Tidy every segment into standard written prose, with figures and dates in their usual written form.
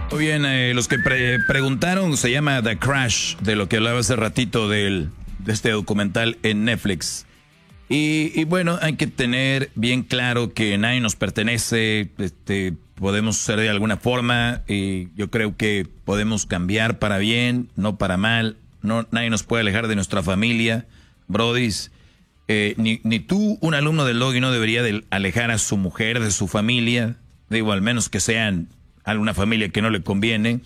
Muy bien, los que preguntaron, se llama The Crash, de lo que hablaba hace ratito de este documental en Netflix. Y bueno, hay que tener bien claro que nadie nos pertenece, podemos ser de alguna forma, y yo creo que podemos cambiar para bien, no para mal. No, nadie nos puede alejar de nuestra familia, brodis. Ni tú, un alumno del Doggy, no debería de alejar a su mujer de su familia. Digo, al menos que sean alguna familia que no le conviene.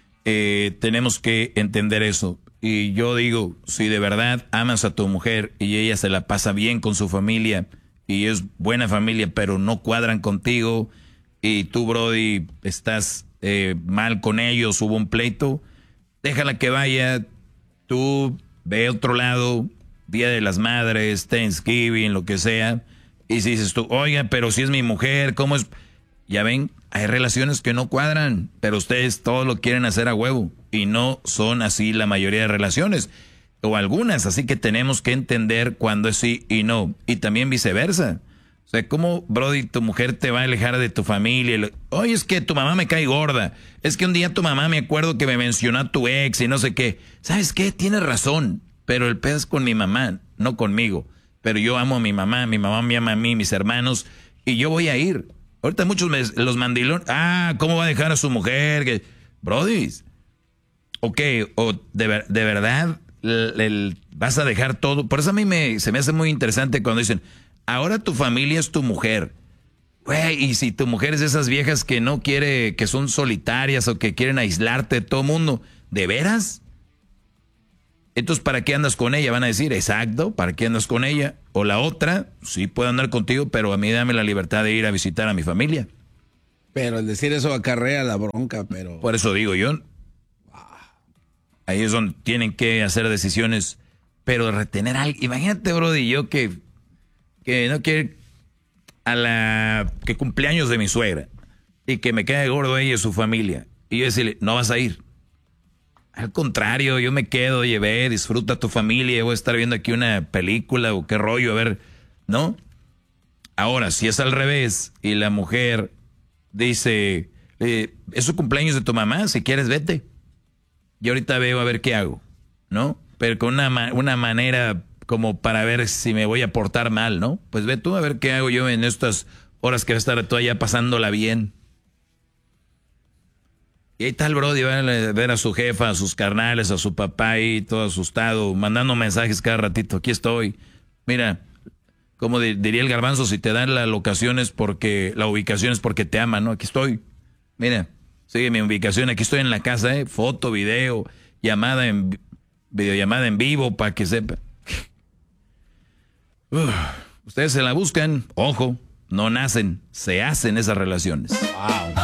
Tenemos que entender eso. Y yo digo, si de verdad amas a tu mujer y ella se la pasa bien con su familia y es buena familia, pero no cuadran contigo y tú, brody, estás mal con ellos, hubo un pleito, déjala que vaya, tú ve a otro lado, Día de las Madres, Thanksgiving, lo que sea, y si dices tú, oiga, pero si es mi mujer, ¿cómo es? Ya ven, hay relaciones que no cuadran, pero ustedes todo lo quieren hacer a huevo, y no son así la mayoría de relaciones, o algunas, así que tenemos que entender cuándo es sí y no, y también viceversa. O sea, ¿cómo, brody, tu mujer te va a alejar de tu familia? Oye, es que tu mamá me cae gorda. Es que un día tu mamá me acuerdo que me mencionó a tu ex y no sé qué. ¿Sabes qué? Tienes razón, pero el pedo es con mi mamá, no conmigo. Pero yo amo a mi mamá me ama a mí, mis hermanos, y yo voy a ir. Ahorita muchos los mandilones, ¿cómo va a dejar a su mujer? Brody, ok, o de verdad vas a dejar todo. Por eso a mí se me hace muy interesante cuando dicen, ahora tu familia es tu mujer. Güey, y si tu mujer es de esas viejas que no quiere, que son solitarias o que quieren aislarte de todo mundo, ¿de veras? Entonces, ¿para qué andas con ella? Van a decir, exacto, ¿para qué andas con ella? O la otra, sí puedo andar contigo, pero a mí dame la libertad de ir a visitar a mi familia. Pero el decir eso acarrea la bronca, pero... Por eso digo yo, ahí es donde tienen que hacer decisiones, pero retener a alguien. Imagínate, brody, yo que no quiere que cumpleaños de mi suegra y que me quede gordo ella y su familia. Y yo decirle, no vas a ir. Al contrario, yo me quedo, oye, ve, disfruta tu familia, voy a estar viendo aquí una película o qué rollo, a ver, ¿no? Ahora, si es al revés y la mujer dice, es su cumpleaños de tu mamá, si quieres vete. Y ahorita veo a ver qué hago, ¿no? Pero con una manera como para ver si me voy a portar mal, ¿no? Pues ve tú a ver qué hago yo en estas horas que va a estar tú allá pasándola bien. Y ahí está el brody, va a ver a su jefa, a sus carnales, a su papá ahí, todo asustado, mandando mensajes cada ratito. Aquí estoy. Mira, como diría el Garbanzo, si te dan la ubicación es porque te aman, ¿no? Aquí estoy. Mira, sigue mi ubicación, aquí estoy en la casa, foto, video, videollamada en vivo para que sepa. Ustedes se la buscan, ojo, no nacen, se hacen esas relaciones. Wow.